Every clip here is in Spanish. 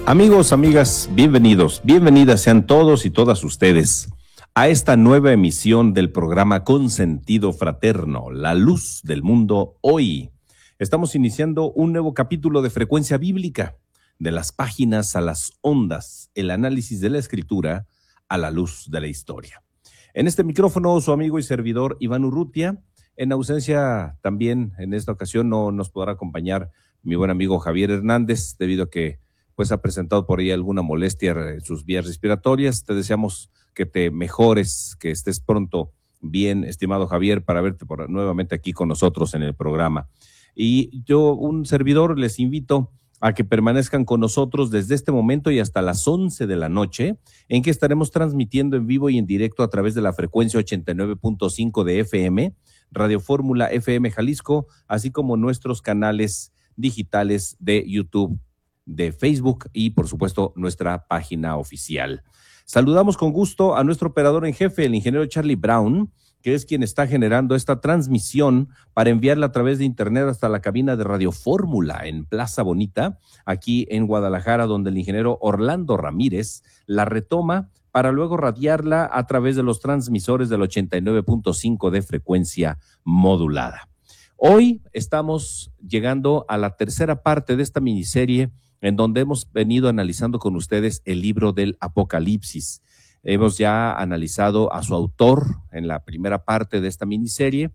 Amigos, amigas, bienvenidos, bienvenidas sean todos y todas ustedes a esta nueva emisión del programa Con Sentido Fraterno, La Luz del Mundo Hoy. Estamos iniciando un nuevo capítulo de Frecuencia Bíblica, de las páginas a las ondas, el análisis de la Escritura a la luz de la historia. En este micrófono, su amigo y servidor Iván Urrutia. En ausencia también, en esta ocasión, no nos podrá acompañar mi buen amigo Javier Hernández, debido a que pues ha presentado por ahí alguna molestia en sus vías respiratorias. Te deseamos que te mejores, que estés pronto bien, estimado Javier, para verte nuevamente aquí con nosotros en el programa. Y yo, un servidor, les invito a que permanezcan con nosotros desde este momento y hasta las 11 de la noche, en que estaremos transmitiendo en vivo y en directo a través de la frecuencia 89.5 de FM, Radio Fórmula FM Jalisco, así como nuestros canales digitales de YouTube, de Facebook y, por supuesto, nuestra página oficial. Saludamos con gusto a nuestro operador en jefe, el ingeniero Charlie Brown, que es quien está generando esta transmisión para enviarla a través de internet hasta la cabina de Radio Fórmula en Plaza Bonita, aquí en Guadalajara, donde el ingeniero Orlando Ramírez la retoma para luego radiarla a través de los transmisores del 89.5 de frecuencia modulada. Hoy estamos llegando a la tercera parte de esta miniserie en donde hemos venido analizando con ustedes el libro del Apocalipsis. Hemos ya analizado a su autor en la primera parte de esta miniserie.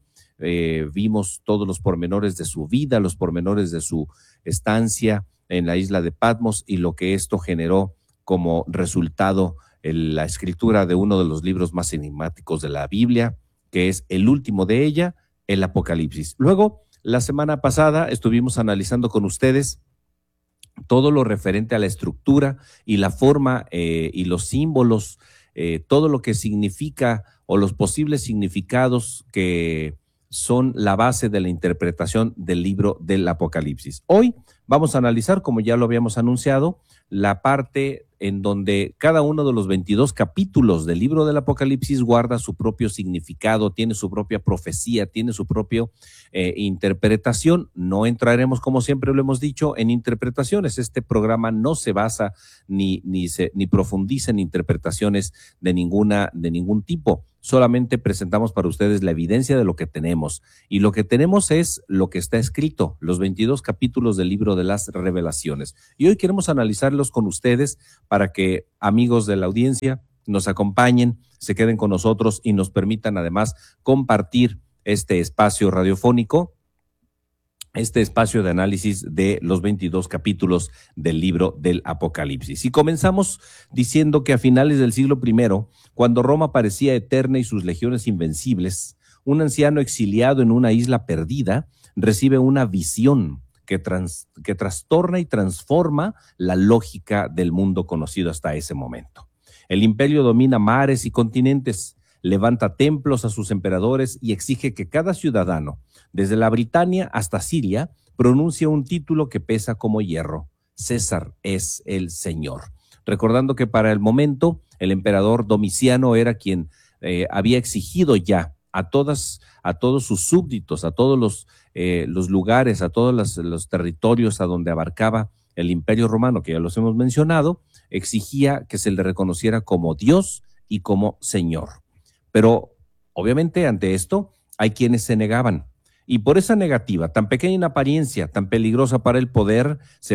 Vimos todos los pormenores de su vida, los pormenores de su estancia en la isla de Patmos y lo que esto generó como resultado en la escritura de uno de los libros más enigmáticos de la Biblia, que es el último de ella, el Apocalipsis. Luego, la semana pasada estuvimos analizando con ustedes todo lo referente a la estructura y la forma y los símbolos, todo lo que significa o los posibles significados que son la base de la interpretación del libro del Apocalipsis. Hoy vamos a analizar, como ya lo habíamos anunciado, la parte en donde cada uno de los 22 capítulos del libro del Apocalipsis guarda su propio significado, tiene su propia profecía, tiene su propia interpretación. No entraremos, como siempre lo hemos dicho, en interpretaciones. Este programa no se basa ni profundiza en interpretaciones de ningún tipo. Solamente presentamos para ustedes la evidencia de lo que tenemos. Y lo que tenemos es lo que está escrito, los 22 capítulos del libro de las Revelaciones. Y hoy queremos analizarlos con ustedes para que, amigos de la audiencia, nos acompañen, se queden con nosotros y nos permitan además compartir este espacio radiofónico, este espacio de análisis de los 22 capítulos del libro del Apocalipsis. Y comenzamos diciendo que a finales del siglo I, cuando Roma parecía eterna y sus legiones invencibles, un anciano exiliado en una isla perdida recibe una visión que trastorna y transforma la lógica del mundo conocido hasta ese momento. El imperio domina mares y continentes, levanta templos a sus emperadores y exige que cada ciudadano, desde la Britania hasta Siria, pronuncie un título que pesa como hierro: César es el Señor. Recordando que para el momento el emperador Domiciano era quien había exigido ya a todos sus súbditos, a todos los lugares, a todos los territorios a donde abarcaba el Imperio Romano, que ya los hemos mencionado, exigía que se le reconociera como Dios y como Señor. Pero obviamente ante esto hay quienes se negaban, y por esa negativa, tan pequeña en apariencia, tan peligrosa para el poder, se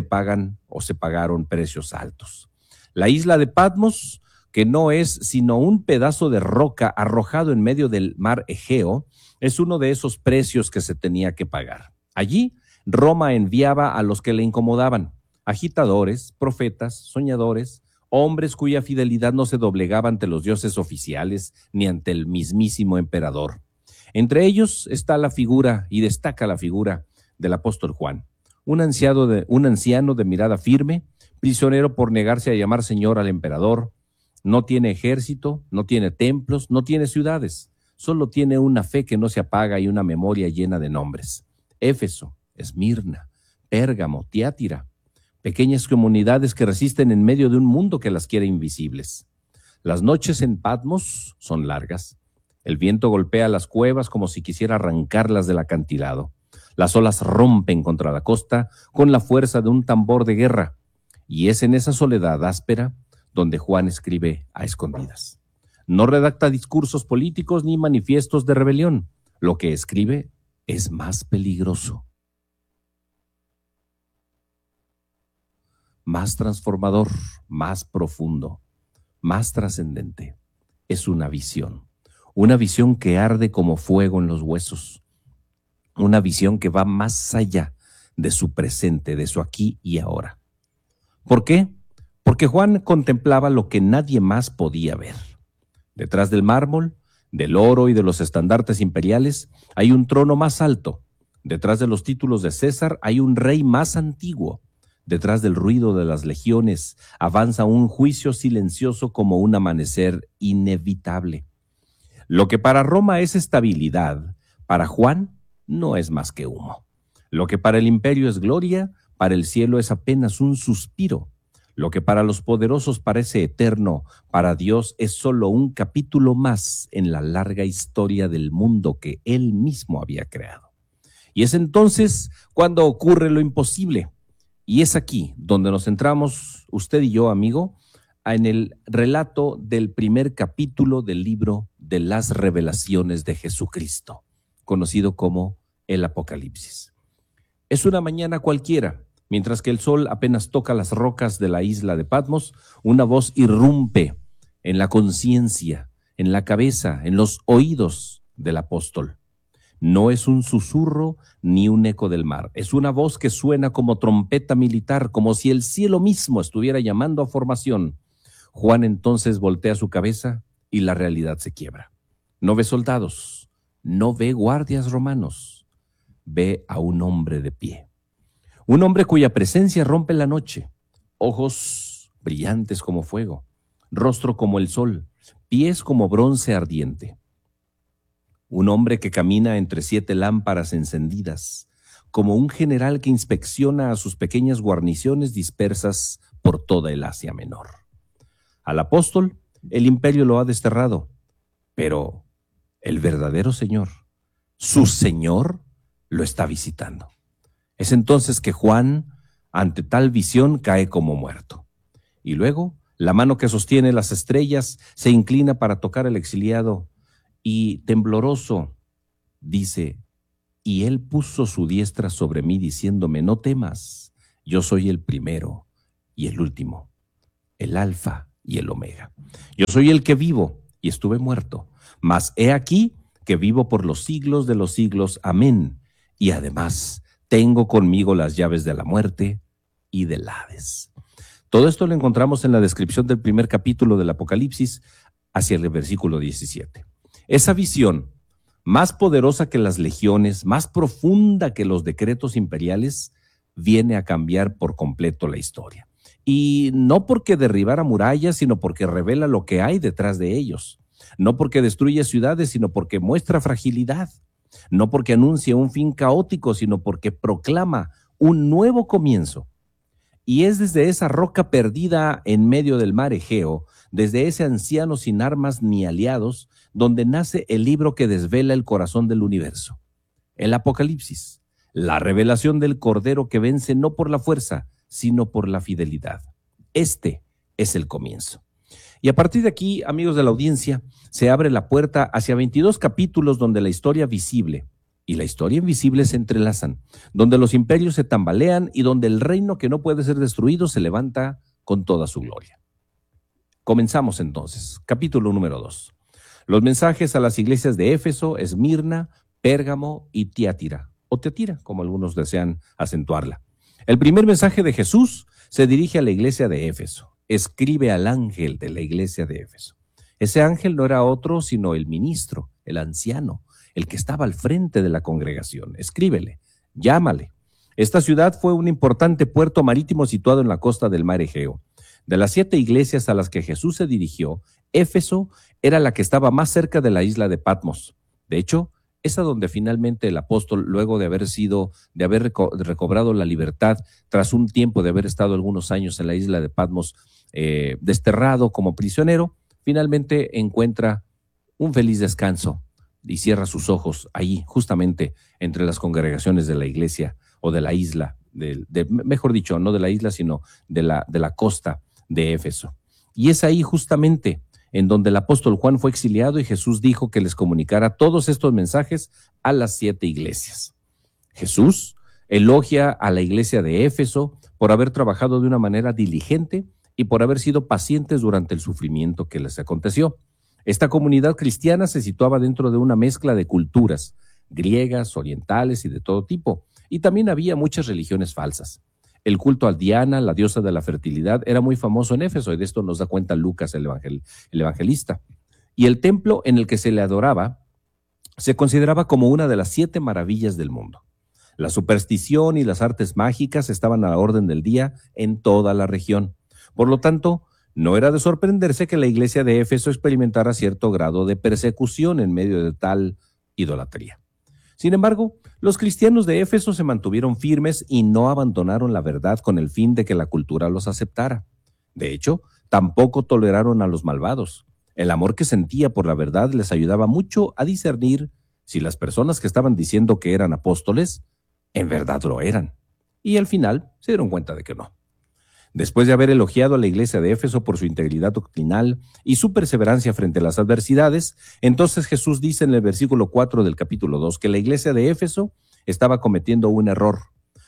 pagaron precios altos. La isla de Patmos, que no es sino un pedazo de roca arrojado en medio del mar Egeo, es uno de esos precios que se tenía que pagar. Allí, Roma enviaba a los que le incomodaban, agitadores, profetas, soñadores, hombres cuya fidelidad no se doblegaba ante los dioses oficiales ni ante el mismísimo emperador. Entre ellos está la figura, y destaca la figura, del apóstol Juan, un anciano de mirada firme, prisionero por negarse a llamar señor al emperador. No tiene ejército, no tiene templos, no tiene ciudades, solo tiene una fe que no se apaga y una memoria llena de nombres: Éfeso, Esmirna, Pérgamo, Tiátira, pequeñas comunidades que resisten en medio de un mundo que las quiere invisibles. Las noches en Patmos son largas. El viento golpea las cuevas como si quisiera arrancarlas del acantilado. Las olas rompen contra la costa con la fuerza de un tambor de guerra. Y es en esa soledad áspera donde Juan escribe a escondidas. No redacta discursos políticos ni manifiestos de rebelión. Lo que escribe es más peligroso, más transformador, más profundo, más trascendente. Es una visión que arde como fuego en los huesos, una visión que va más allá de su presente, de su aquí y ahora. ¿Por qué? Porque Juan contemplaba lo que nadie más podía ver. Detrás del mármol, del oro y de los estandartes imperiales hay un trono más alto. Detrás de los títulos de César hay un rey más antiguo. Detrás del ruido de las legiones avanza un juicio silencioso como un amanecer inevitable. Lo que para Roma es estabilidad, para Juan no es más que humo. Lo que para el imperio es gloria, para el cielo es apenas un suspiro. Lo que para los poderosos parece eterno, para Dios es solo un capítulo más en la larga historia del mundo que Él mismo había creado. Y es entonces cuando ocurre lo imposible. Y es aquí donde nos centramos, usted y yo, amigo, en el relato del primer capítulo del libro de las revelaciones de Jesucristo, conocido como el Apocalipsis. Es una mañana cualquiera. Mientras que el sol apenas toca las rocas de la isla de Patmos, una voz irrumpe en la conciencia, en la cabeza, en los oídos del apóstol. No es un susurro ni un eco del mar, es una voz que suena como trompeta militar, como si el cielo mismo estuviera llamando a formación. Juan entonces voltea su cabeza y la realidad se quiebra. No ve soldados, no ve guardias romanos, ve a un hombre de pie. Un hombre cuya presencia rompe la noche, ojos brillantes como fuego, rostro como el sol, pies como bronce ardiente. Un hombre que camina entre 7 lámparas encendidas, como un general que inspecciona a sus pequeñas guarniciones dispersas por toda el Asia Menor. Al apóstol, el imperio lo ha desterrado, pero el verdadero Señor, su Señor, lo está visitando. Es entonces que Juan, ante tal visión, cae como muerto. Y luego, la mano que sostiene las estrellas se inclina para tocar al exiliado y, tembloroso, dice: y él puso su diestra sobre mí diciéndome: no temas, yo soy el primero y el último, el alfa y el omega. Yo soy el que vivo y estuve muerto, mas he aquí que vivo por los siglos de los siglos. Amén. Y además tengo conmigo las llaves de la muerte y del Hades. Todo esto lo encontramos en la descripción del primer capítulo del Apocalipsis hacia el versículo 17. Esa visión, más poderosa que las legiones, más profunda que los decretos imperiales, viene a cambiar por completo la historia. Y no porque derribara murallas, sino porque revela lo que hay detrás de ellos. No porque destruye ciudades, sino porque muestra fragilidad. No porque anuncia un fin caótico, sino porque proclama un nuevo comienzo. Y es desde esa roca perdida en medio del mar Egeo, desde ese anciano sin armas ni aliados, donde nace el libro que desvela el corazón del universo. El Apocalipsis, la revelación del Cordero que vence no por la fuerza, sino por la fidelidad. Este es el comienzo. Y a partir de aquí, amigos de la audiencia, se abre la puerta hacia 22 capítulos donde la historia visible y la historia invisible se entrelazan, donde los imperios se tambalean y donde el reino que no puede ser destruido se levanta con toda su gloria. Comenzamos entonces. Capítulo número 2. Los mensajes a las iglesias de Éfeso, Esmirna, Pérgamo y Tiatira, o Teatira, como algunos desean acentuarla. El primer mensaje de Jesús se dirige a la iglesia de Éfeso. Escribe al ángel de la iglesia de Éfeso. Ese ángel no era otro sino el ministro, el anciano, el que estaba al frente de la congregación. Escríbele, llámale. Esta ciudad fue un importante puerto marítimo situado en la costa del mar Egeo. De las 7 iglesias a las que Jesús se dirigió, Éfeso era la que estaba más cerca de la isla de Patmos. De hecho, es a donde finalmente el apóstol, luego de haber recobrado la libertad, tras un tiempo de haber estado algunos años en la isla de Patmos, desterrado como prisionero, finalmente encuentra un feliz descanso y cierra sus ojos allí, justamente entre las congregaciones de la iglesia o de la isla mejor dicho, no de la isla, sino de la costa de Éfeso. Y es ahí justamente en donde el apóstol Juan fue exiliado y Jesús dijo que les comunicara todos estos mensajes a las 7 iglesias. Jesús elogia a la iglesia de Éfeso por haber trabajado de una manera diligente y por haber sido pacientes durante el sufrimiento que les aconteció. Esta comunidad cristiana se situaba dentro de una mezcla de culturas, griegas, orientales y de todo tipo, y también había muchas religiones falsas. El culto a Diana, la diosa de la fertilidad, era muy famoso en Éfeso, y de esto nos da cuenta Lucas, el evangelista. Y el templo en el que se le adoraba se consideraba como una de las 7 maravillas del mundo. La superstición y las artes mágicas estaban a la orden del día en toda la región. Por lo tanto, no era de sorprenderse que la iglesia de Éfeso experimentara cierto grado de persecución en medio de tal idolatría. Sin embargo, los cristianos de Éfeso se mantuvieron firmes y no abandonaron la verdad con el fin de que la cultura los aceptara. De hecho, tampoco toleraron a los malvados. El amor que sentía por la verdad les ayudaba mucho a discernir si las personas que estaban diciendo que eran apóstoles, en verdad lo eran. Y al final se dieron cuenta de que no. Después de haber elogiado a la iglesia de Éfeso por su integridad doctrinal y su perseverancia frente a las adversidades, entonces Jesús dice en el versículo 4 del capítulo 2 que la iglesia de Éfeso estaba cometiendo un error.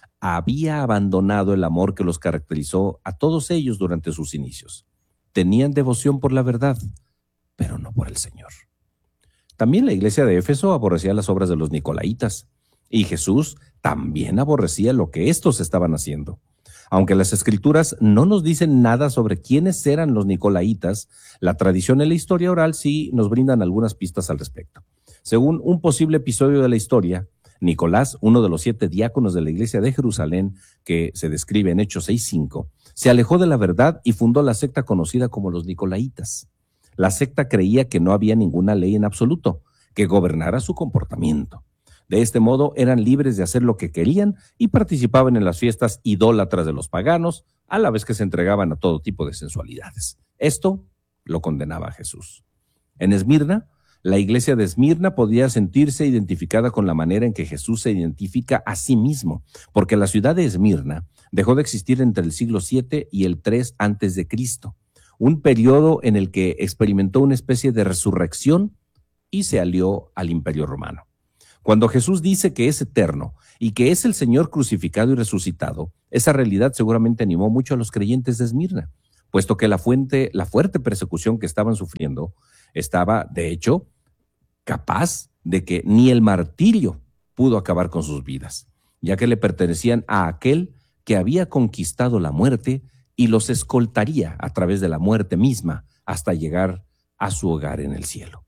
Había abandonado el amor que los caracterizó a todos ellos durante sus inicios. Tenían devoción por la verdad, pero no por el Señor. También la iglesia de Éfeso aborrecía las obras de los nicolaítas, y Jesús también aborrecía lo que estos estaban haciendo. Aunque las escrituras no nos dicen nada sobre quiénes eran los nicolaítas, la tradición y la historia oral sí nos brindan algunas pistas al respecto. Según un posible episodio de la historia, Nicolás, uno de los 7 diáconos de la iglesia de Jerusalén, que se describe en Hechos 6:5, se alejó de la verdad y fundó la secta conocida como los nicolaítas. La secta creía que no había ninguna ley en absoluto que gobernara su comportamiento. De este modo eran libres de hacer lo que querían y participaban en las fiestas idólatras de los paganos, a la vez que se entregaban a todo tipo de sensualidades. Esto lo condenaba a Jesús. En Esmirna, la iglesia de Esmirna podía sentirse identificada con la manera en que Jesús se identifica a sí mismo, porque la ciudad de Esmirna dejó de existir entre el siglo VII y el III antes de Cristo, un periodo en el que experimentó una especie de resurrección y se alió al Imperio Romano. Cuando Jesús dice que es eterno y que es el Señor crucificado y resucitado, esa realidad seguramente animó mucho a los creyentes de Esmirna, puesto que la fuerte persecución que estaban sufriendo estaba, de hecho, capaz de que ni el martirio pudo acabar con sus vidas, ya que le pertenecían a aquel que había conquistado la muerte y los escoltaría a través de la muerte misma hasta llegar a su hogar en el cielo.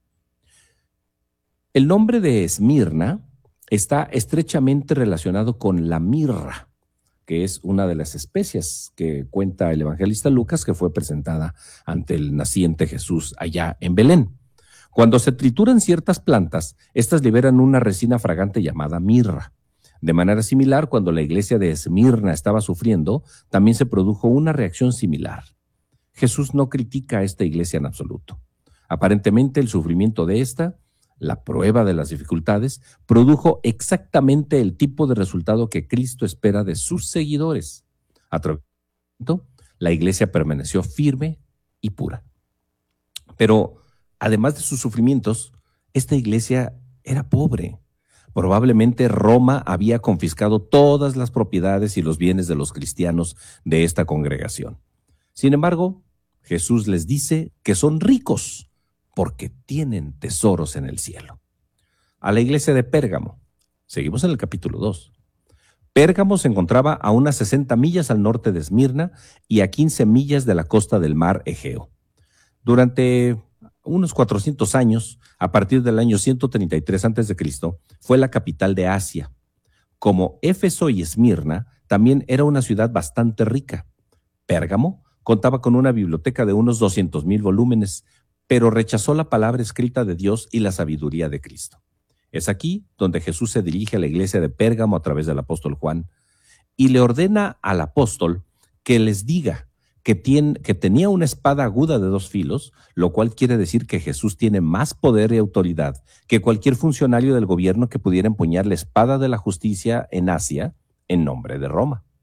El nombre de Esmirna está estrechamente relacionado con la mirra, que es una de las especias que cuenta el evangelista Lucas que fue presentada ante el naciente Jesús allá en Belén. Cuando se trituran ciertas plantas, estas liberan una resina fragante llamada mirra. De manera similar, cuando la iglesia de Esmirna estaba sufriendo, también se produjo una reacción similar. Jesús no critica a esta iglesia en absoluto. Aparentemente el sufrimiento de esta, la prueba de las dificultades, produjo exactamente el tipo de resultado que Cristo espera de sus seguidores. A través de esto, la iglesia permaneció firme y pura. Pero, además de sus sufrimientos, esta iglesia era pobre. Probablemente Roma había confiscado todas las propiedades y los bienes de los cristianos de esta congregación. Sin embargo, Jesús les dice que son ricos, porque tienen tesoros en el cielo. A la iglesia de Pérgamo, seguimos en el capítulo 2. Pérgamo se encontraba a unas 60 millas al norte de Esmirna y a 15 millas de la costa del mar Egeo. Durante unos 400 años, a partir del año 133 a.C., fue la capital de Asia. Como Éfeso y Esmirna, también era una ciudad bastante rica. Pérgamo contaba con una biblioteca de unos 200,000 volúmenes, pero rechazó la palabra escrita de Dios y la sabiduría de Cristo. Es aquí donde Jesús se dirige a la iglesia de Pérgamo a través del apóstol Juan y le ordena al apóstol que les diga que tenía una espada aguda de 2 filos, lo cual quiere decir que Jesús tiene más poder y autoridad que cualquier funcionario del gobierno que pudiera empuñar la espada de la justicia en Asia en nombre de Roma.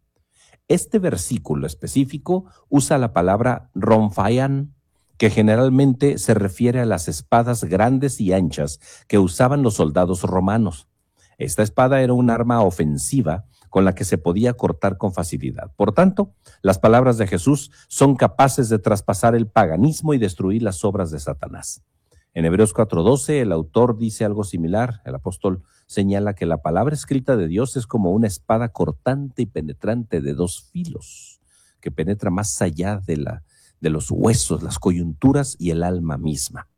Este versículo específico usa la palabra ronfaian, que generalmente se refiere a las espadas grandes y anchas que usaban los soldados romanos. Esta espada era un arma ofensiva con la que se podía cortar con facilidad. Por tanto, las palabras de Jesús son capaces de traspasar el paganismo y destruir las obras de Satanás. En Hebreos 4:12, el autor dice algo similar. El apóstol señala que la palabra escrita de Dios es como una espada cortante y penetrante de 2 filos, que penetra más allá de los huesos, las coyunturas y el alma misma.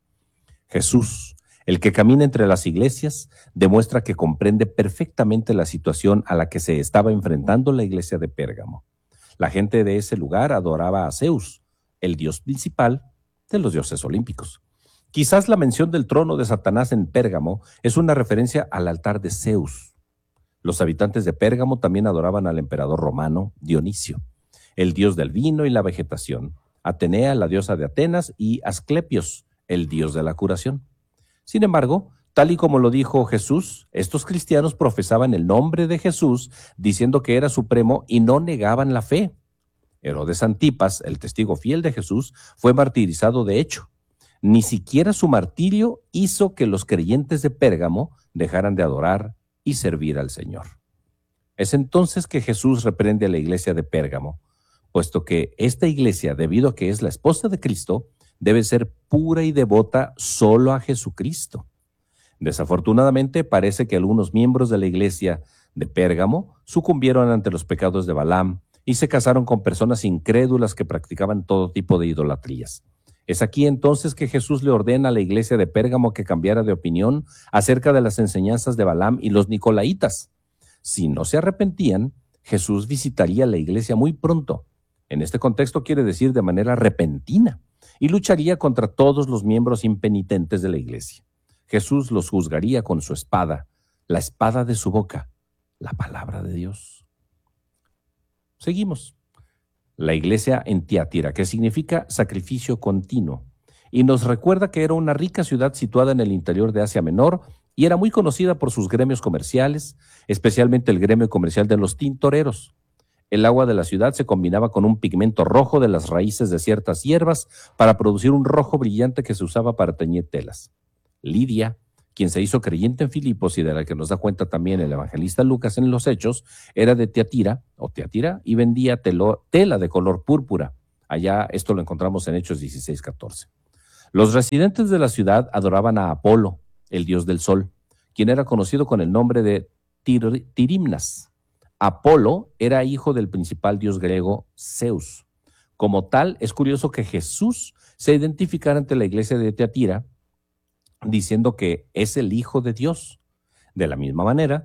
Jesús, el que camina entre las iglesias, demuestra que comprende perfectamente la situación a la que se estaba enfrentando la iglesia de Pérgamo. La gente de ese lugar adoraba a Zeus, el dios principal de los dioses olímpicos. Quizás la mención del trono de Satanás en Pérgamo es una referencia al altar de Zeus. Los habitantes de Pérgamo también adoraban al emperador romano Dionisio, el dios del vino y la vegetación, Atenea, la diosa de Atenas, y Asclepios, el dios de la curación. Sin embargo, tal y como lo dijo Jesús, estos cristianos profesaban el nombre de Jesús diciendo que era supremo y no negaban la fe. Herodes Antipas, el testigo fiel de Jesús, fue martirizado de hecho. Ni siquiera su martirio hizo que los creyentes de Pérgamo dejaran de adorar y servir al Señor. Es entonces que Jesús reprende a la iglesia de Pérgamo, puesto que esta iglesia, debido a que es la esposa de Cristo, debe ser pura y devota solo a Jesucristo. Desafortunadamente, parece que algunos miembros de la iglesia de Pérgamo sucumbieron ante los pecados de Balaam y se casaron con personas incrédulas que practicaban todo tipo de idolatrías. Es aquí entonces que Jesús le ordena a la iglesia de Pérgamo que cambiara de opinión acerca de las enseñanzas de Balaam y los nicolaitas. Si no se arrepentían, Jesús visitaría la iglesia muy pronto. En este contexto quiere decir de manera repentina, y lucharía contra todos los miembros impenitentes de la iglesia. Jesús los juzgaría con su espada, la espada de su boca, la palabra de Dios. Seguimos. La iglesia en Tiatira, que significa sacrificio continuo, y nos recuerda que era una rica ciudad situada en el interior de Asia Menor y era muy conocida por sus gremios comerciales, especialmente el gremio comercial de los tintoreros. El agua de la ciudad se combinaba con un pigmento rojo de las raíces de ciertas hierbas para producir un rojo brillante que se usaba para teñir telas. Lidia, quien se hizo creyente en Filipos y de la que nos da cuenta también el evangelista Lucas en los Hechos, era de Tiatira y vendía tela de color púrpura. Allá esto lo encontramos en Hechos 16:14. Los residentes de la ciudad adoraban a Apolo, el dios del sol, quien era conocido con el nombre de Tirimnas. Apolo era hijo del principal dios griego Zeus. Como tal, es curioso que Jesús se identificara ante la iglesia de Tiatira diciendo que es el Hijo de Dios. De la misma manera,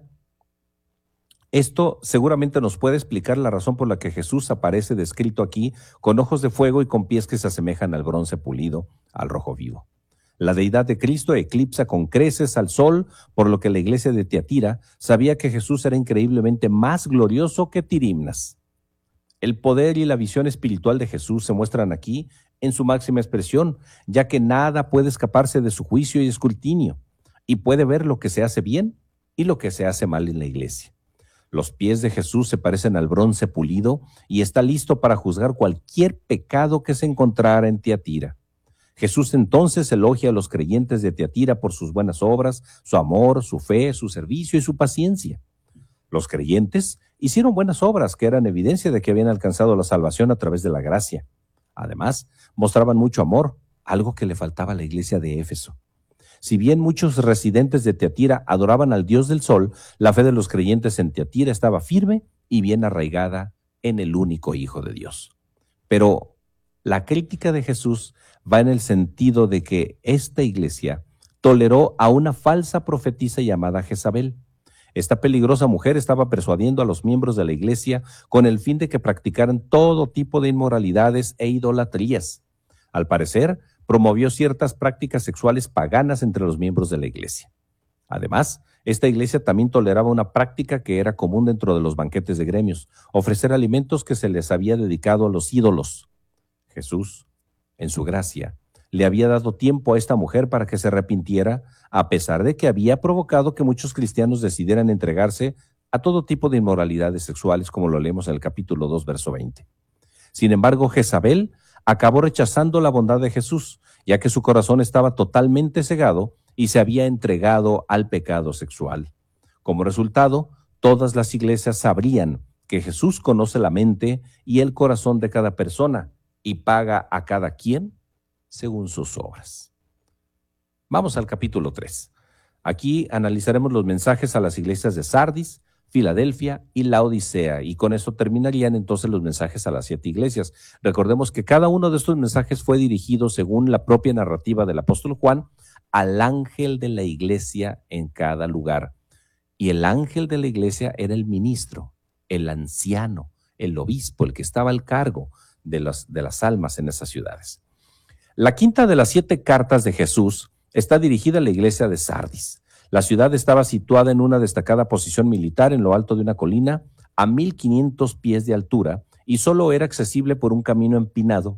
esto seguramente nos puede explicar la razón por la que Jesús aparece descrito aquí con ojos de fuego y con pies que se asemejan al bronce pulido, al rojo vivo. La deidad de Cristo eclipsa con creces al sol, por lo que la iglesia de Tiatira sabía que Jesús era increíblemente más glorioso que Tirimnas. El poder y la visión espiritual de Jesús se muestran aquí en su máxima expresión, ya que nada puede escaparse de su juicio y escrutinio, y puede ver lo que se hace bien y lo que se hace mal en la iglesia. Los pies de Jesús se parecen al bronce pulido y está listo para juzgar cualquier pecado que se encontrara en Tiatira. Jesús entonces elogia a los creyentes de Tiatira por sus buenas obras, su amor, su fe, su servicio y su paciencia. Los creyentes hicieron buenas obras que eran evidencia de que habían alcanzado la salvación a través de la gracia. Además, mostraban mucho amor, algo que le faltaba a la iglesia de Éfeso. Si bien muchos residentes de Tiatira adoraban al Dios del Sol, la fe de los creyentes en Tiatira estaba firme y bien arraigada en el único Hijo de Dios. Pero la crítica de Jesús va en el sentido de que esta iglesia toleró a una falsa profetisa llamada Jezabel. Esta peligrosa mujer estaba persuadiendo a los miembros de la iglesia con el fin de que practicaran todo tipo de inmoralidades e idolatrías. Al parecer, promovió ciertas prácticas sexuales paganas entre los miembros de la iglesia. Además, esta iglesia también toleraba una práctica que era común dentro de los banquetes de gremios, ofrecer alimentos que se les había dedicado a los ídolos. Jesús, en su gracia, le había dado tiempo a esta mujer para que se arrepintiera, a pesar de que había provocado que muchos cristianos decidieran entregarse a todo tipo de inmoralidades sexuales, como lo leemos en el capítulo 2, verso 20. Sin embargo, Jezabel acabó rechazando la bondad de Jesús, ya que su corazón estaba totalmente cegado y se había entregado al pecado sexual. Como resultado, todas las iglesias sabrían que Jesús conoce la mente y el corazón de cada persona y paga a cada quien según sus obras. Vamos al capítulo 3. Aquí analizaremos los mensajes a las iglesias de Sardis, Filadelfia y Laodicea, y con eso terminarían entonces los mensajes a las 7 iglesias. Recordemos que cada uno de estos mensajes fue dirigido, según la propia narrativa del apóstol Juan, al ángel de la iglesia en cada lugar. Y el ángel de la iglesia era el ministro, el anciano, el obispo, el que estaba al cargo de las almas en esas ciudades. La quinta de las 7 cartas de Jesús está dirigida a la iglesia de Sardis. La ciudad estaba situada en una destacada posición militar en lo alto de una colina a 1500 pies de altura y solo era accesible por un camino empinado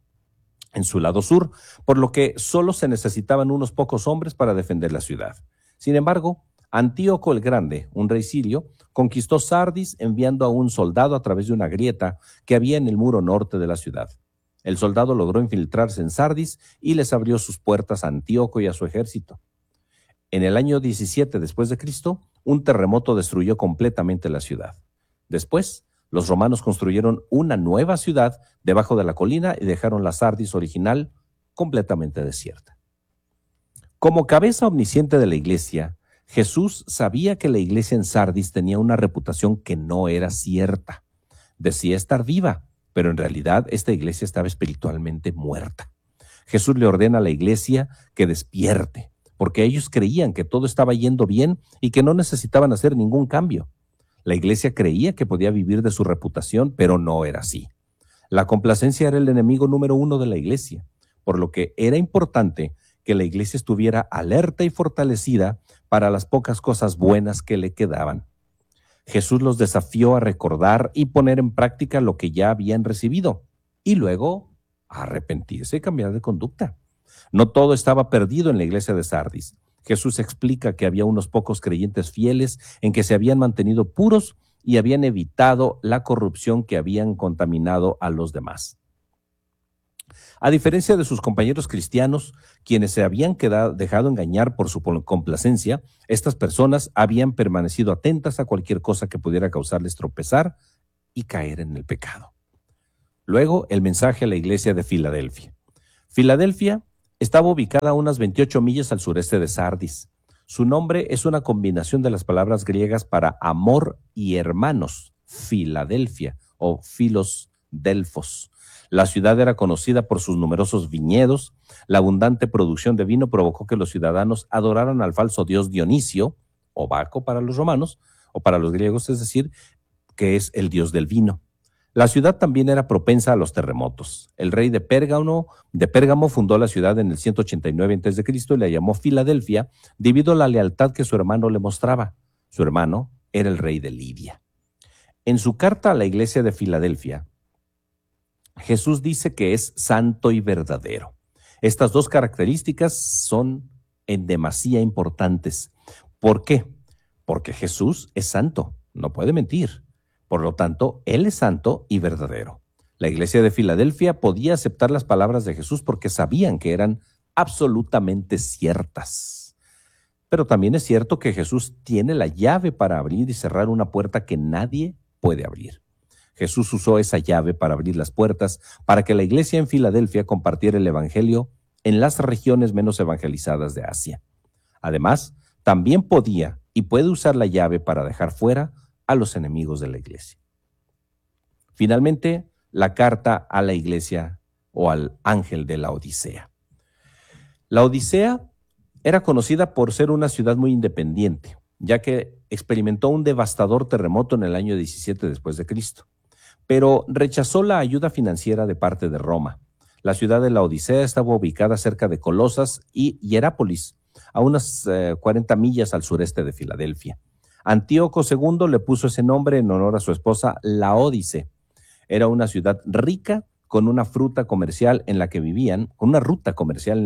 en su lado sur, por lo que solo se necesitaban unos pocos hombres para defender la ciudad. Sin embargo, Antíoco el Grande, un rey sirio, conquistó Sardis enviando a un soldado a través de una grieta que había en el muro norte de la ciudad. El soldado logró infiltrarse en Sardis y les abrió sus puertas a Antíoco y a su ejército. En el año 17 después de Cristo, un terremoto destruyó completamente la ciudad. Después, los romanos construyeron una nueva ciudad debajo de la colina y dejaron la Sardis original completamente desierta. Como cabeza omnisciente de la iglesia, Jesús sabía que la iglesia en Sardis tenía una reputación que no era cierta. Decía estar viva, pero en realidad esta iglesia estaba espiritualmente muerta. Jesús le ordena a la iglesia que despierte, porque ellos creían que todo estaba yendo bien y que no necesitaban hacer ningún cambio. La iglesia creía que podía vivir de su reputación, pero no era así. La complacencia era el enemigo número 1 de la iglesia, por lo que era importante que la iglesia estuviera alerta y fortalecida para las pocas cosas buenas que le quedaban. Jesús los desafió a recordar y poner en práctica lo que ya habían recibido y luego a arrepentirse y cambiar de conducta. No todo estaba perdido en la iglesia de Sardis. Jesús explica que había unos pocos creyentes fieles en que se habían mantenido puros y habían evitado la corrupción que habían contaminado a los demás. A diferencia de sus compañeros cristianos, quienes se habían dejado engañar por su complacencia, estas personas habían permanecido atentas a cualquier cosa que pudiera causarles tropezar y caer en el pecado. Luego, el mensaje a la iglesia de Filadelfia. Filadelfia estaba ubicada a unas 28 millas al sureste de Sardis. Su nombre es una combinación de las palabras griegas para amor y hermanos, Filadelfia o Filos Delfos. La ciudad era conocida por sus numerosos viñedos. La abundante producción de vino provocó que los ciudadanos adoraran al falso dios Dionisio, o Baco para los romanos, o para los griegos, es decir, que es el dios del vino. La ciudad también era propensa a los terremotos. El rey de Pérgamo fundó la ciudad en el 189 a.C. y la llamó Filadelfia debido a la lealtad que su hermano le mostraba. Su hermano era el rey de Lidia. En su carta a la iglesia de Filadelfia, Jesús dice que es santo y verdadero. Estas dos características son en demasía importantes. ¿Por qué? Porque Jesús es santo, no puede mentir. Por lo tanto, Él es santo y verdadero. La iglesia de Filadelfia podía aceptar las palabras de Jesús porque sabían que eran absolutamente ciertas. Pero también es cierto que Jesús tiene la llave para abrir y cerrar una puerta que nadie puede abrir. Jesús usó esa llave para abrir las puertas para que la iglesia en Filadelfia compartiera el evangelio en las regiones menos evangelizadas de Asia. Además, también podía y puede usar la llave para dejar fuera a los enemigos de la iglesia. Finalmente, la carta a la iglesia o al ángel de la Odisea. La Odisea era conocida por ser una ciudad muy independiente, ya que experimentó un devastador terremoto en el año 17 después de Cristo. Pero rechazó la ayuda financiera de parte de Roma. La ciudad de la Odisea estaba ubicada cerca de Colosas y Hierápolis, a unas 40 millas al sureste de Filadelfia. Antíoco II le puso ese nombre en honor a su esposa Laódice. Era una ciudad rica con una ruta comercial en la que vivían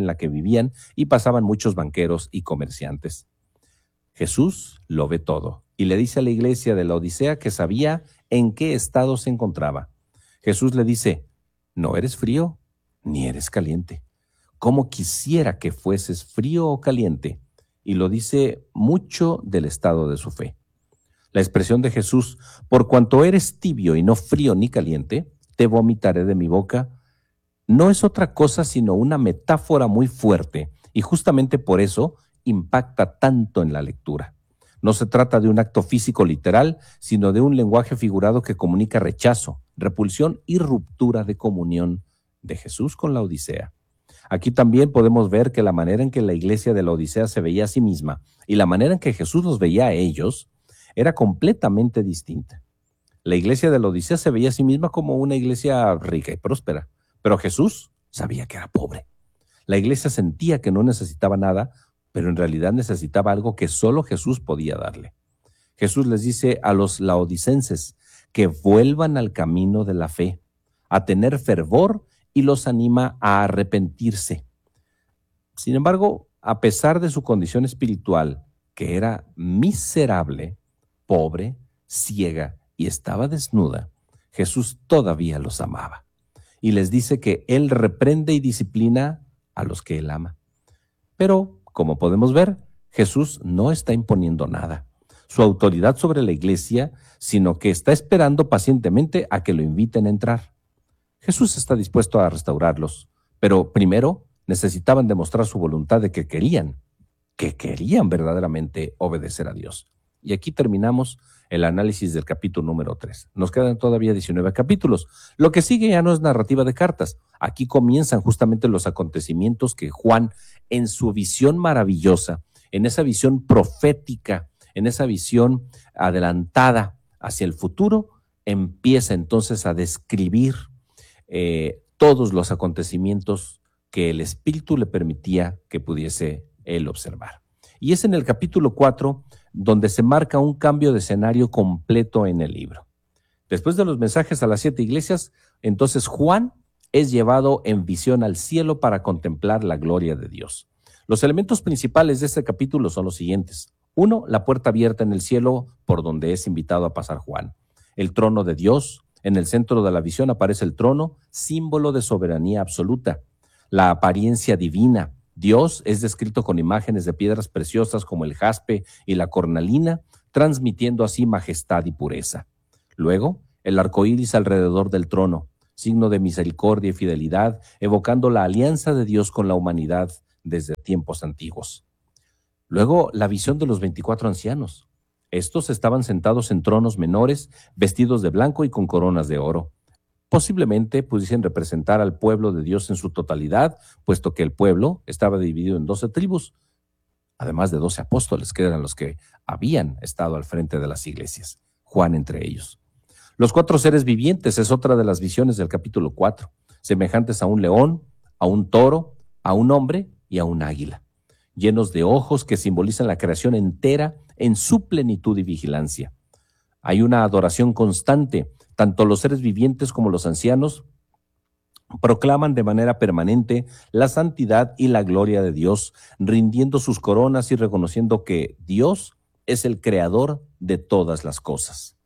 y pasaban muchos banqueros y comerciantes. Jesús lo ve todo y le dice a la iglesia de la Odisea que sabía en qué estado se encontraba. Jesús le dice, no eres frío ni eres caliente. Cómo quisiera que fueses frío o caliente. Y lo dice mucho del estado de su fe. La expresión de Jesús, por cuanto eres tibio y no frío ni caliente, te vomitaré de mi boca, no es otra cosa sino una metáfora muy fuerte y justamente por eso impacta tanto en la lectura. No se trata de un acto físico literal, sino de un lenguaje figurado que comunica rechazo, repulsión y ruptura de comunión de Jesús con la Odisea. Aquí también podemos ver que la manera en que la iglesia de la Odisea se veía a sí misma y la manera en que Jesús los veía a ellos era completamente distinta. La iglesia de la Odisea se veía a sí misma como una iglesia rica y próspera, pero Jesús sabía que era pobre. La iglesia sentía que no necesitaba nada, pero en realidad necesitaba algo que solo Jesús podía darle. Jesús les dice a los laodicenses que vuelvan al camino de la fe, a tener fervor y los anima a arrepentirse. Sin embargo, a pesar de su condición espiritual, que era miserable, pobre, ciega y estaba desnuda, Jesús todavía los amaba. Y les dice que Él reprende y disciplina a los que Él ama. Pero, como podemos ver, Jesús no está imponiendo nada, su autoridad sobre la iglesia, sino que está esperando pacientemente a que lo inviten a entrar. Jesús está dispuesto a restaurarlos, pero primero necesitaban demostrar su voluntad de que querían verdaderamente obedecer a Dios. Y aquí terminamos el análisis del capítulo número 3. Nos quedan todavía 19 capítulos. Lo que sigue ya no es narrativa de cartas. Aquí comienzan justamente los acontecimientos que Juan, en su visión maravillosa, en esa visión profética, en esa visión adelantada hacia el futuro, empieza entonces a describir todos los acontecimientos que el Espíritu le permitía que pudiese él observar. Y es en el capítulo 4 donde se marca un cambio de escenario completo en el libro. Después de los mensajes a las 7 iglesias, entonces Juan es llevado en visión al cielo para contemplar la gloria de Dios. Los elementos principales de este capítulo son los siguientes. 1, la puerta abierta en el cielo por donde es invitado a pasar Juan. El trono de Dios. En el centro de la visión aparece el trono, símbolo de soberanía absoluta. La apariencia divina. Dios es descrito con imágenes de piedras preciosas como el jaspe y la cornalina, transmitiendo así majestad y pureza. Luego, el arco iris alrededor del trono, signo de misericordia y fidelidad, evocando la alianza de Dios con la humanidad desde tiempos antiguos. Luego, la visión de los 24 ancianos. Estos estaban sentados en tronos menores, vestidos de blanco y con coronas de oro. Posiblemente pudiesen representar al pueblo de Dios en su totalidad, puesto que el pueblo estaba dividido en 12 tribus, además de 12 apóstoles, que eran los que habían estado al frente de las iglesias, Juan entre ellos. Los 4 seres vivientes es otra de las visiones del capítulo 4, semejantes a un león, a un toro, a un hombre y a un águila, llenos de ojos que simbolizan la creación entera en su plenitud y vigilancia. Hay una adoración constante. Tanto los seres vivientes como los ancianos proclaman de manera permanente la santidad y la gloria de Dios, rindiendo sus coronas y reconociendo que Dios es el creador de todas las cosas.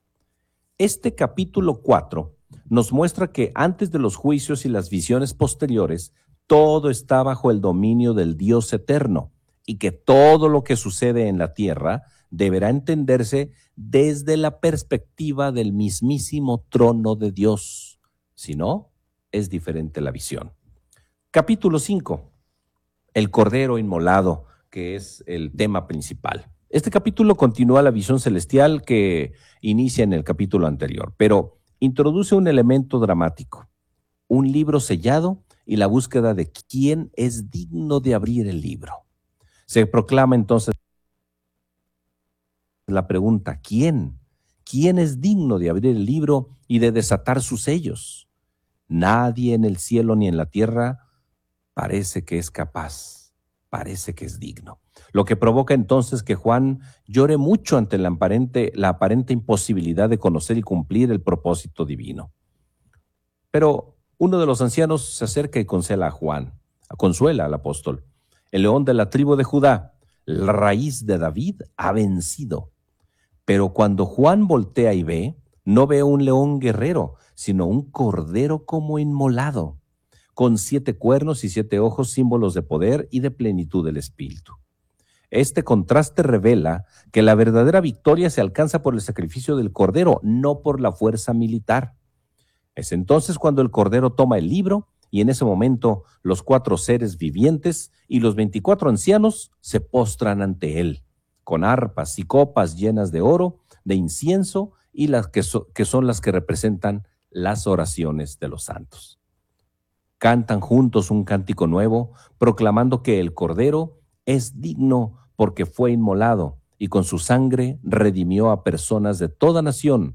Este capítulo 4 nos muestra que antes de los juicios y las visiones posteriores, todo está bajo el dominio del Dios eterno y que todo lo que sucede en la tierra deberá entenderse desde la perspectiva del mismísimo trono de Dios. Si no, es diferente la visión. Capítulo 5. El Cordero Inmolado, que es el tema principal. Este capítulo continúa la visión celestial que inicia en el capítulo anterior, pero introduce un elemento dramático, un libro sellado y la búsqueda de quién es digno de abrir el libro. Se proclama entonces la pregunta, ¿quién? ¿Quién es digno de abrir el libro y de desatar sus sellos? Nadie en el cielo ni en la tierra parece que es capaz, parece que es digno. Lo que provoca entonces que Juan llore mucho ante la aparente imposibilidad de conocer y cumplir el propósito divino. Pero uno de los ancianos se acerca y consuela al apóstol. El león de la tribu de Judá, la raíz de David, ha vencido. Pero cuando Juan voltea y ve, no ve un león guerrero, sino un cordero como inmolado, con 7 cuernos y 7 ojos, símbolos de poder y de plenitud del Espíritu. Este contraste revela que la verdadera victoria se alcanza por el sacrificio del cordero, no por la fuerza militar. Es entonces cuando el cordero toma el libro y en ese momento los 4 seres vivientes y los 24 ancianos se postran ante él, con arpas y copas llenas de oro, de incienso y las que son las que representan las oraciones de los santos. Cantan juntos un cántico nuevo, proclamando que el cordero es digno porque fue inmolado y con su sangre redimió a personas de toda nación,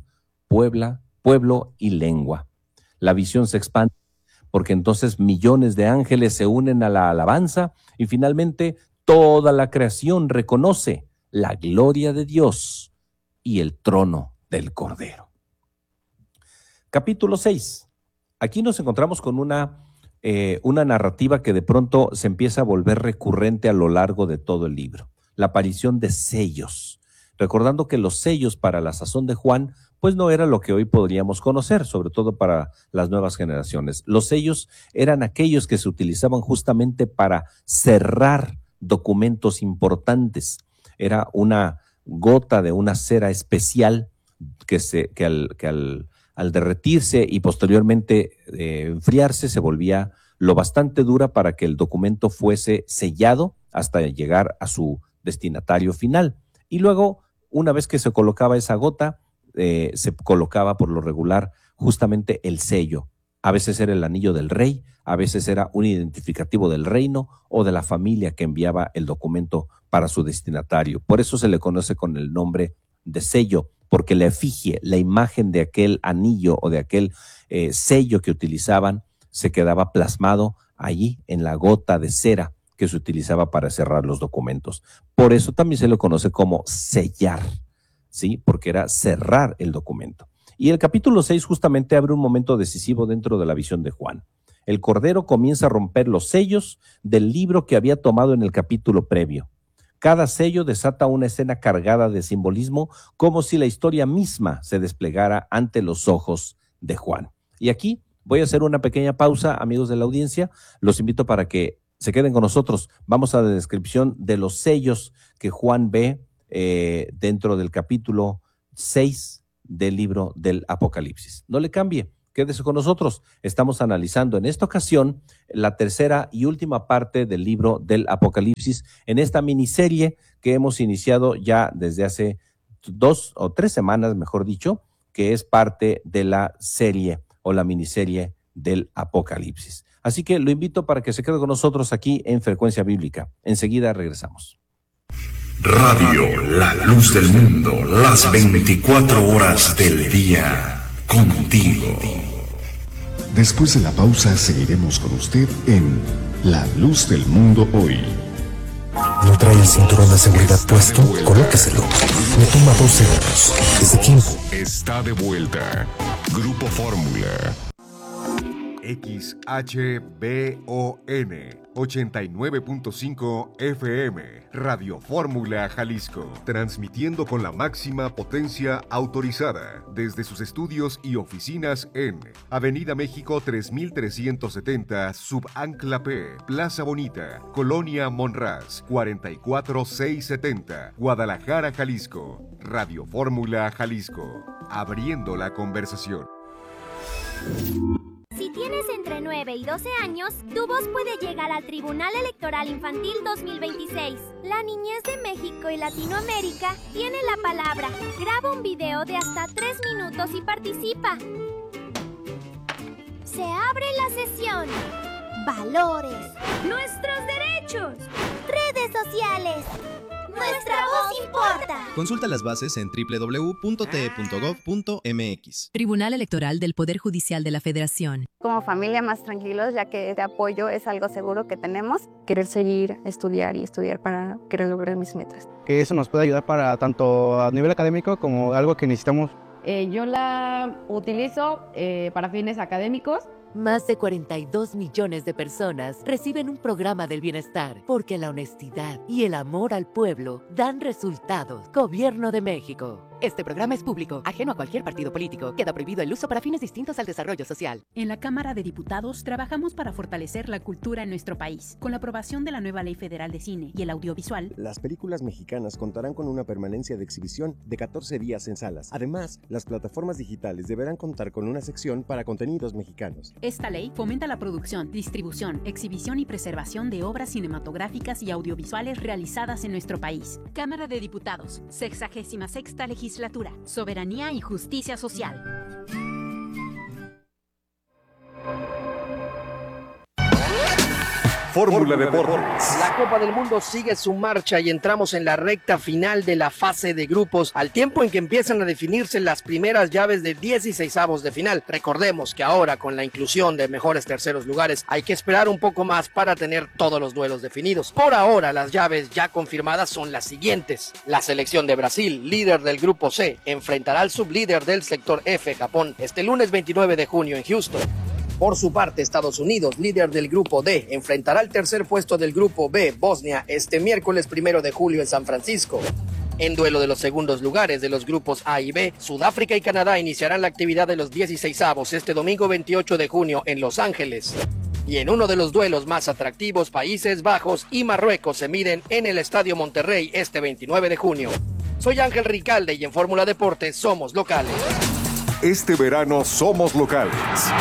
pueblo y lengua. La visión se expande porque entonces millones de ángeles se unen a la alabanza y finalmente toda la creación reconoce la gloria de Dios y el trono del Cordero. Capítulo 6. Aquí nos encontramos con una narrativa que de pronto se empieza a volver recurrente a lo largo de todo el libro. La aparición de sellos. Recordando que los sellos para la sazón de Juan pues no era lo que hoy podríamos conocer, sobre todo para las nuevas generaciones. Los sellos eran aquellos que se utilizaban justamente para cerrar documentos importantes. Era una gota de una cera especial que al derretirse y posteriormente enfriarse se volvía lo bastante dura para que el documento fuese sellado hasta llegar a su destinatario final. Y luego, una vez que se colocaba esa gota, se colocaba por lo regular justamente el sello. A veces era el anillo del rey, a veces era un identificativo del reino o de la familia que enviaba el documento para su destinatario. Por eso se le conoce con el nombre de sello, porque la efigie, la imagen de aquel anillo o de aquel sello que utilizaban se quedaba plasmado allí en la gota de cera que se utilizaba para cerrar los documentos. Por eso también se le conoce como sellar, ¿sí? Porque era cerrar el documento. Y el capítulo 6 justamente abre un momento decisivo dentro de la visión de Juan. El Cordero comienza a romper los sellos del libro que había tomado en el capítulo previo. Cada sello desata una escena cargada de simbolismo, como si la historia misma se desplegara ante los ojos de Juan. Y aquí voy a hacer una pequeña pausa, amigos de la audiencia. Los invito para que se queden con nosotros. Vamos a la descripción de los sellos que Juan ve dentro del capítulo 6 del libro del Apocalipsis. No le cambie, quédese con nosotros. Estamos analizando en esta ocasión la tercera y última parte del libro del Apocalipsis en esta miniserie que hemos iniciado ya desde hace 2 o 3 semanas, mejor dicho, que es parte de la serie o la miniserie del Apocalipsis. Así que lo invito para que se quede con nosotros aquí en Frecuencia Bíblica. Enseguida regresamos. Radio La Luz del Mundo, las 24 horas del día, contigo. Después de la pausa seguiremos con usted en La Luz del Mundo hoy. ¿No trae el cinturón de seguridad puesto? Colóqueselo. Me toma 2 segundos. ¿Es de tiempo? Está de vuelta. Grupo Fórmula. XHBON 89.5 FM, Radio Fórmula Jalisco, transmitiendo con la máxima potencia autorizada desde sus estudios y oficinas en Avenida México 3370, Subancla P, Plaza Bonita, Colonia Monraz, 44670, Guadalajara, Jalisco. Radio Fórmula Jalisco, abriendo la conversación. Si tienes entre 9 y 12 años, tu voz puede llegar al Tribunal Electoral Infantil 2026. La niñez de México y Latinoamérica tiene la palabra. Graba un video de hasta 3 minutos y participa. Se abre la sesión. Valores. Nuestros derechos. Redes sociales. Nuestra voz importa. Consulta las bases en www.te.gov.mx. Tribunal Electoral del Poder Judicial de la Federación. Como familia más tranquilos, ya que este apoyo es algo seguro que tenemos. Querer seguir, estudiar para querer lograr mis metas. Que eso nos puede ayudar para tanto a nivel académico como algo que necesitamos. Yo la utilizo para fines académicos. Más de 42 millones de personas reciben un programa del bienestar porque la honestidad y el amor al pueblo dan resultados. Gobierno de México. Este programa es público, ajeno a cualquier partido político. Queda prohibido el uso para fines distintos al desarrollo social. En la Cámara de Diputados trabajamos para fortalecer la cultura en nuestro país. Con la aprobación de la nueva Ley Federal de Cine y el Audiovisual, las películas mexicanas contarán con una permanencia de exhibición de 14 días en salas. Además, las plataformas digitales deberán contar con una sección para contenidos mexicanos. Esta ley fomenta la producción, distribución, exhibición y preservación de obras cinematográficas y audiovisuales realizadas en nuestro país. Cámara de Diputados, 66ª Legislatura, Soberanía y Justicia Social. Fórmula Deportes. La Copa del Mundo sigue su marcha y entramos en la recta final de la fase de grupos, al tiempo en que empiezan a definirse las primeras llaves de 16avos de final. Recordemos que ahora, con la inclusión de mejores terceros lugares, hay que esperar un poco más para tener todos los duelos definidos. Por ahora, las llaves ya confirmadas son las siguientes. La selección de Brasil, líder del grupo C, enfrentará al sublíder del sector F, Japón, este lunes 29 de junio en Houston. Por su parte, Estados Unidos, líder del grupo D, enfrentará al tercer puesto del grupo B, Bosnia, este miércoles 1 de julio en San Francisco. En duelo de los segundos lugares de los grupos A y B, Sudáfrica y Canadá iniciarán la actividad de los 16avos este domingo 28 de junio en Los Ángeles. Y en uno de los duelos más atractivos, Países Bajos y Marruecos se miden en el Estadio Monterrey este 29 de junio. Soy Ángel Ricalde y en Fórmula Deportes somos locales. Este verano somos locales.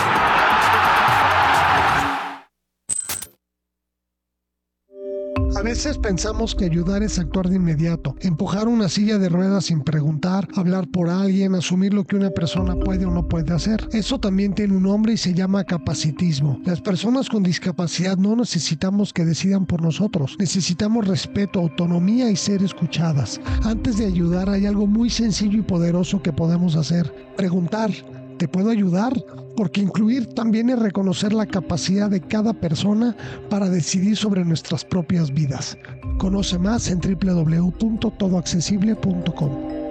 A veces pensamos que ayudar es actuar de inmediato, empujar una silla de ruedas sin preguntar, hablar por alguien, asumir lo que una persona puede o no puede hacer. Eso también tiene un nombre y se llama capacitismo. Las personas con discapacidad no necesitamos que decidan por nosotros. Necesitamos respeto, autonomía y ser escuchadas. Antes de ayudar hay algo muy sencillo y poderoso que podemos hacer. Preguntar. ¿Te puedo ayudar? Porque incluir también es reconocer la capacidad de cada persona para decidir sobre nuestras propias vidas. Conoce más en www.todoaccesible.com.